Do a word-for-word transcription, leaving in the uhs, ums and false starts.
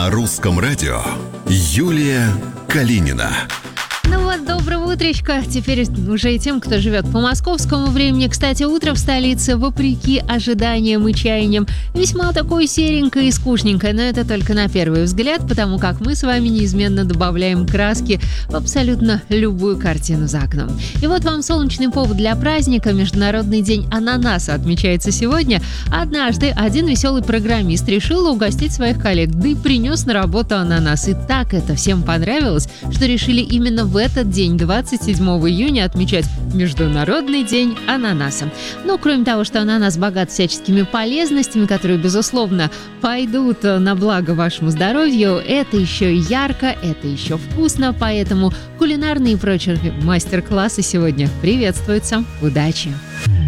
На русском радио Юлия Калинина. Ну вот, доброго утречка. Теперь уже и тем, кто живет по московскому времени. Кстати, утро в столице, вопреки ожиданиям и чаяниям, весьма такое серенькое и скучненькое. Но это только на первый взгляд, потому как мы с вами неизменно добавляем краски в абсолютно любую картину за окном. И вот вам солнечный повод для праздника. Международный день ананаса отмечается сегодня. Однажды один веселый программист решил угостить своих коллег, да и принес на работу ананас. И так это всем понравилось, что решили именно в этот день, двадцать седьмого июня, отмечать Международный день ананаса. Но кроме того, что ананас богат всяческими полезностями, которые, безусловно, пойдут на благо вашему здоровью, это еще и ярко, это еще вкусно, поэтому кулинарные и прочие мастер-классы сегодня приветствуются. Удачи!